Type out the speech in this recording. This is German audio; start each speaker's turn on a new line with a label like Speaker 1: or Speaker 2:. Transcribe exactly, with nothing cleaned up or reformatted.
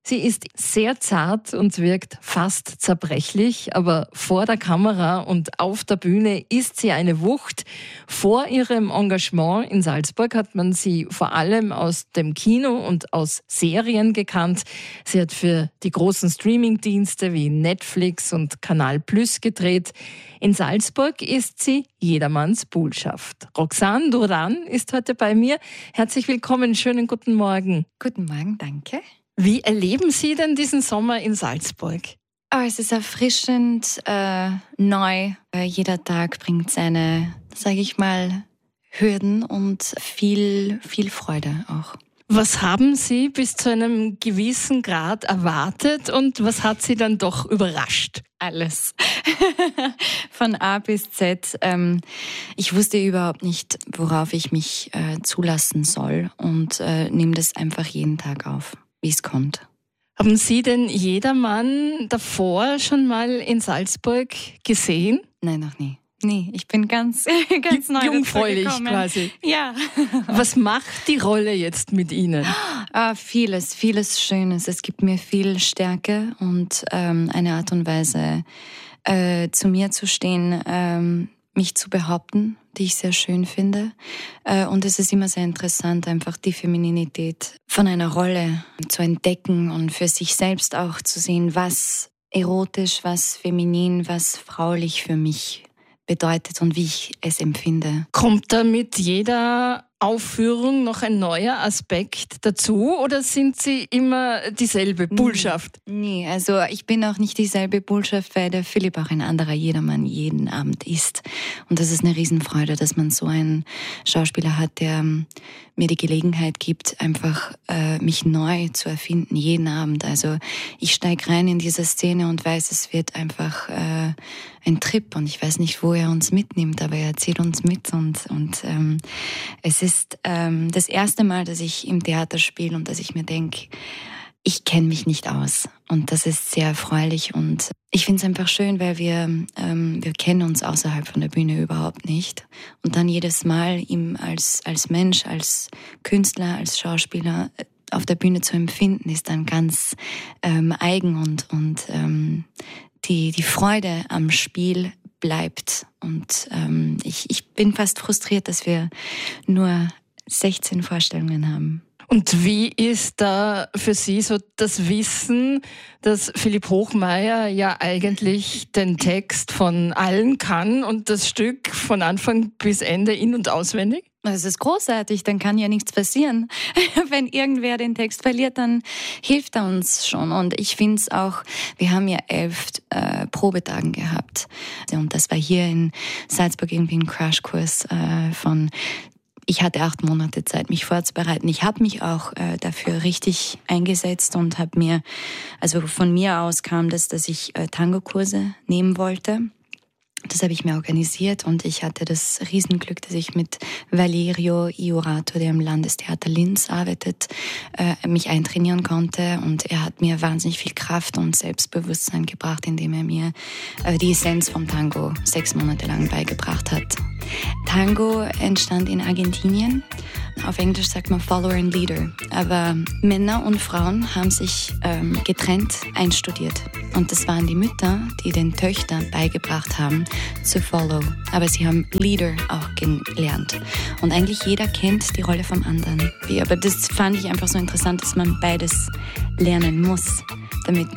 Speaker 1: Sie ist sehr zart und wirkt fast zerbrechlich, aber vor der Kamera und auf der Bühne ist sie eine Wucht. Vor ihrem Engagement in Salzburg hat man sie vor allem aus dem Kino und aus Serien gekannt. Sie hat für die großen Streamingdienste wie Netflix und Kanal Plus gedreht. In Salzburg ist sie jedermanns Bullschaft. Roxane Duran ist heute bei mir. Herzlich willkommen, schönen guten Morgen.
Speaker 2: Guten Morgen, danke.
Speaker 1: Wie erleben Sie denn diesen Sommer in Salzburg?
Speaker 2: Oh, es ist erfrischend, äh, neu. Äh, jeder Tag bringt seine, sage ich mal, Hürden und viel, viel Freude auch.
Speaker 1: Was haben Sie bis zu einem gewissen Grad erwartet und was hat Sie dann doch überrascht?
Speaker 2: Alles. Von A bis Z. Ähm, ich wusste überhaupt nicht, worauf ich mich äh, zulassen soll und äh, nehme das einfach jeden Tag auf, wie es kommt.
Speaker 1: Haben Sie denn jedermann davor schon mal in Salzburg gesehen?
Speaker 2: Nein, noch nie. Nee, ich bin ganz, ganz neu
Speaker 1: jungfräulich quasi.
Speaker 2: Ja.
Speaker 1: Was macht die Rolle jetzt mit Ihnen?
Speaker 2: Ah, vieles, vieles Schönes. Es gibt mir viel Stärke und ähm, eine Art und Weise, äh, zu mir zu stehen, ähm, mich zu behaupten, die ich sehr schön finde. Äh, und es ist immer sehr interessant, einfach die Femininität von einer Rolle zu entdecken und für sich selbst auch zu sehen, was erotisch, was feminin, was fraulich für mich bedeutet und wie ich es empfinde.
Speaker 1: Kommt da mit jeder Aufführung noch ein neuer Aspekt dazu oder sind Sie immer dieselbe Bullschaft?
Speaker 2: Nee, also ich bin auch nicht dieselbe Bullschaft, weil der Philipp auch ein anderer Jedermann jeden Abend ist. Und das ist eine Riesenfreude, dass man so einen Schauspieler hat, der mir die Gelegenheit gibt, einfach äh, mich neu zu erfinden, jeden Abend. Also ich steige rein in diese Szene und weiß, es wird einfach äh, ein Trip und ich weiß nicht, wo er uns mitnimmt, aber er zieht uns mit und, und ähm, es ist ähm, das erste Mal, dass ich im Theater spiele und dass ich mir denke, ich kenne mich nicht aus und das ist sehr erfreulich und ich finde es einfach schön, weil wir ähm, wir kennen uns außerhalb von der Bühne überhaupt nicht und dann jedes Mal ihm als als Mensch, als Künstler, als Schauspieler auf der Bühne zu empfinden, ist dann ganz ähm, eigen und und ähm, die die Freude am Spiel bleibt und ähm, ich ich bin fast frustriert, dass wir nur sechzehn Vorstellungen haben.
Speaker 1: Und wie ist da für Sie so das Wissen, dass Philipp Hochmeier ja eigentlich den Text von allen kann und das Stück von Anfang bis Ende in- und auswendig?
Speaker 2: Das ist großartig, dann kann ja nichts passieren. Wenn irgendwer den Text verliert, dann hilft er uns schon. Und ich finde es auch, wir haben ja elf äh, Probetagen gehabt. Und das war hier in Salzburg irgendwie ein Crashkurs äh, von... Ich hatte acht Monate Zeit, mich vorzubereiten. Ich habe mich auch äh, dafür richtig eingesetzt und habe mir, also von mir aus kam das, dass ich äh, Tango-Kurse nehmen wollte. Das habe ich mir organisiert und ich hatte das Riesenglück, dass ich mit Valerio Iorato, der im Landestheater Linz arbeitet, äh, mich eintrainieren konnte und er hat mir wahnsinnig viel Kraft und Selbstbewusstsein gebracht, indem er mir äh, die Essenz vom Tango sechs Monate lang beigebracht hat. Tango entstand in Argentinien. Auf Englisch sagt man Follower and Leader. Aber Männer und Frauen haben sich ähm, getrennt einstudiert. Und das waren die Mütter, die den Töchtern beigebracht haben zu follow. Aber sie haben Leader auch gelernt. Und eigentlich jeder kennt die Rolle vom anderen. Aber das fand ich einfach so interessant, dass man beides lernen muss, damit